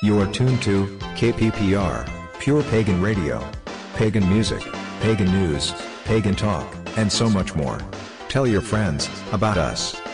You are tuned to KPPR, Pure Pagan Radio. Pagan music, pagan news, pagan talk, and so much more. Tell your friends about us.